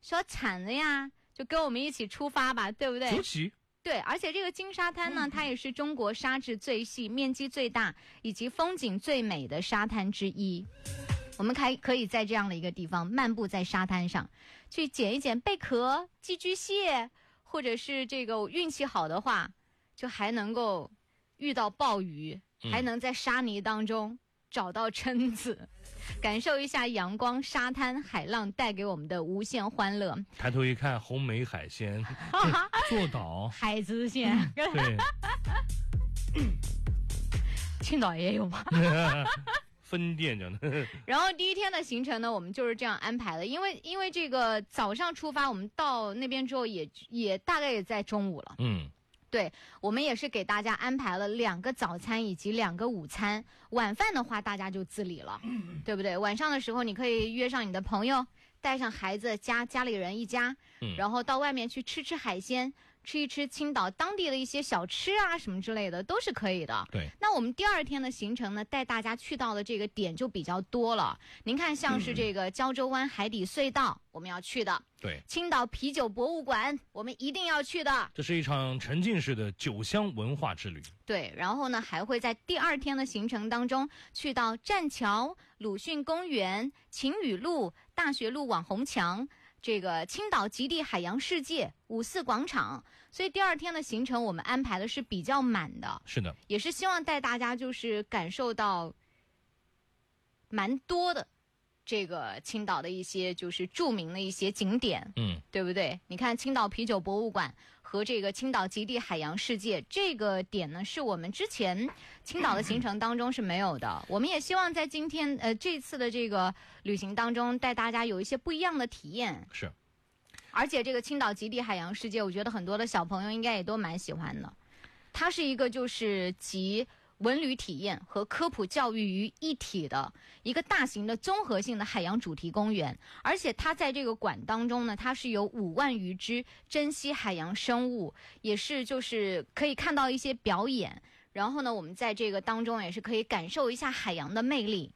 小铲子呀，就跟我们一起出发吧，对不对？ 走起。 对，而且这个金沙滩呢，它也是中国沙质最细、面积最大以及风景最美的沙滩之一。我们可以在这样的一个地方漫步在沙滩上，去捡一捡贝壳、寄居蟹，或者是这个运气好的话，就还能够遇到鲍鱼，还能在沙泥当中找到蛏子，感受一下阳光、沙滩、海浪带给我们的无限欢乐。 抬头一看，红梅海鲜坐岛海子鲜， 对， 青岛也有吗？ 分店着呢。 然后第一天的行程呢，我们就是这样安排的，因为这个早上出发，我们到那边之后也大概也在中午了。对，我们也是给大家安排了2个早餐以及2个午餐，晚饭的话大家就自理了，对不对？晚上的时候你可以约上你的朋友，带上孩子家里人一家，然后到外面去吃海鲜，吃一吃青岛当地的一些小吃啊什么之类的，都是可以的。 对， 那我们第2天的行程呢，带大家去到的这个点就比较多了。您看，像是这个胶州湾海底隧道，我们要去的。 对， 青岛啤酒博物馆，我们一定要去的。 这是一场沉浸式的酒乡文化之旅。 对，然后呢，还会在第2天的行程当中去到栈桥、鲁迅公园、晴雨路、大学路网红墙。这个青岛极地海洋世界、五四广场，所以第2天的行程我们安排的是比较满的。 是的， 也是希望带大家就是感受到蛮多的这个青岛的一些就是著名的一些景点，对不对？你看青岛啤酒博物馆和这个青岛极地海洋世界这个点呢，是我们之前青岛的行程当中是没有的。我们也希望在今天这次的这个旅行当中带大家有一些不一样的体验。 是， 而且这个青岛极地海洋世界，我觉得很多的小朋友应该也都蛮喜欢的。它是一个就是集文旅体验和科普教育于一体的一个大型的综合性的海洋主题公园，而且它在这个馆当中呢，它是有5万余只珍稀海洋生物，也是就是可以看到一些表演，然后呢，我们在这个当中也是可以感受一下海洋的魅力。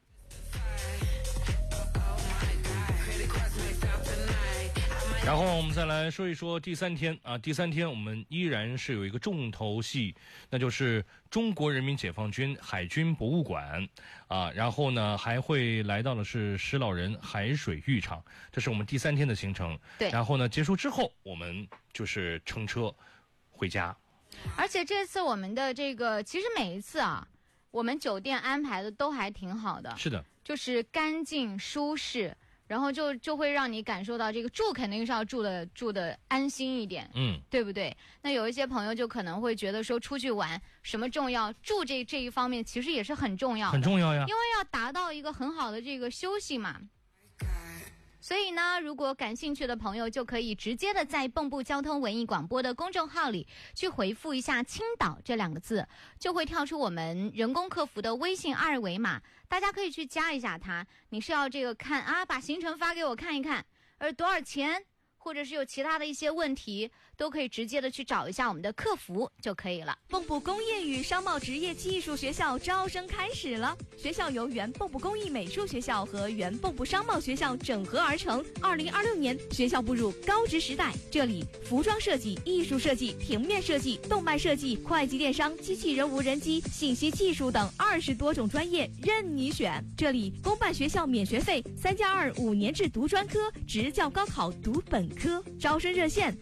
然后我们再来说一说第3天啊，第3天我们依然是有一个重头戏，那就是中国人民解放军海军博物馆啊，然后呢还会来到的是石老人海水浴场，这是我们第3天的行程。 对， 然后呢结束之后，我们就是乘车回家。 而且这次我们的这个其实每一次啊，我们酒店安排的都还挺好的。 是的， 就是干净舒适。然后就会让你感受到这个住肯定是要住的安心一点，对不对？那有一些朋友就可能会觉得说出去玩什么重要，住这一方面其实也是很重要的， 很重要呀， 因为要达到一个很好的这个休息嘛。所以呢，如果感兴趣的朋友就可以直接的在蚌埠交通文艺广播的公众号里去回复一下青岛这2个字，就会跳出我们人工客服的微信2维码，大家可以去加一下它。你是要这个看啊，把行程发给我看一看，多少钱，或者是有其他的一些问题，都可以直接的去找一下我们的客服就可以了。 蚌埠工业与商贸职业技术学校招生开始了，学校由原蚌埠工艺美术学校和原蚌埠商贸学校整合而成。2026年，学校步入高职时代，这里服装设计、艺术设计、平面设计、动漫设计、会计电商、机器人无人机、信息技术等20多种专业任你选。这里公办学校免学费，3+2 5年制读专科，职教高考读本科。招生热线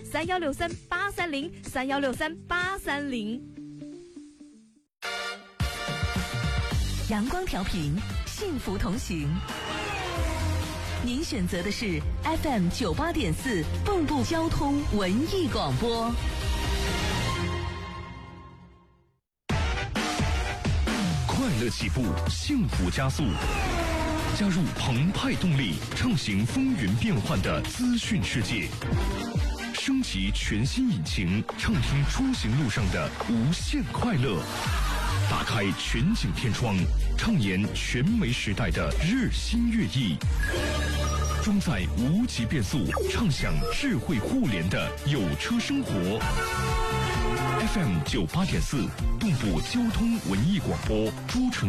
3163-830，3163-830。阳光调频，幸福同行。您选择的是 FM 98.4蚌埠交通文艺广播。 快乐起步，幸福加速。加入澎湃动力，畅行风云变幻的资讯世界，升级全新引擎，畅听出行路上的无限快乐，打开全景天窗，畅言全媒时代的日新月异，装载无极变速，畅享智慧互联的有车生活。FM 98.4蚌埠交通文艺广播，诸城